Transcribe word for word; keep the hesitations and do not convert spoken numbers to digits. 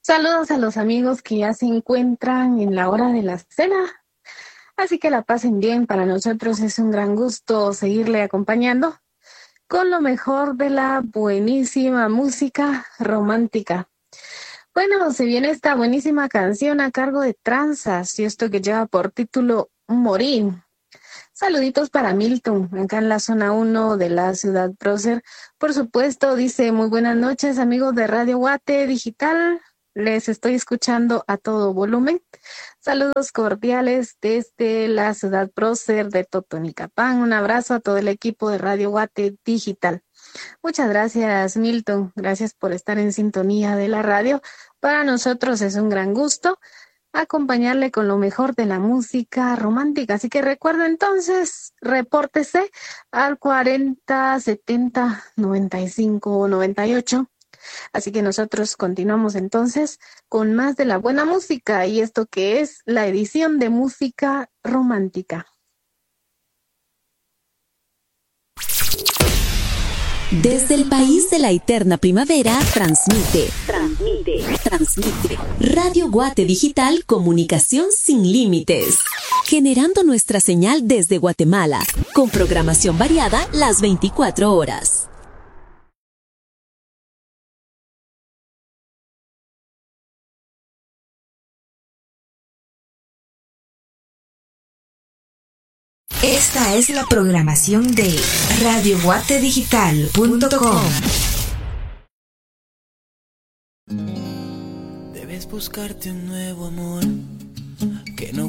Saludos a los amigos que ya se encuentran en la hora de la cena. Así que la pasen bien. Para nosotros es un gran gusto seguirle acompañando con lo mejor de la buenísima música romántica. Bueno, se viene esta buenísima canción a cargo de Tranzas y esto que lleva por título Morir. Saluditos para Milton, acá en la zona uno de la ciudad prócer. Por supuesto, dice muy buenas noches amigos de Radio Guate Digital. Les estoy escuchando a todo volumen. Saludos cordiales desde la ciudad prócer de Totonicapán. Un abrazo a todo el equipo de Radio Guate Digital. Muchas gracias, Milton. Gracias por estar en sintonía de la radio. Para nosotros es un gran gusto acompañarle con lo mejor de la música romántica. Así que recuerda entonces, repórtese al cuarenta setenta noventa y cinco noventa y ocho. Así que nosotros continuamos entonces con más de la buena música y esto que es la edición de música romántica. Desde el país de la eterna primavera, transmite, transmite, transmite. Radio Guate Digital, comunicación sin límites. Generando nuestra señal desde Guatemala, con programación variada las veinticuatro horas. Esta es la programación de radio guate digital punto com. Debes buscarte un nuevo amor que no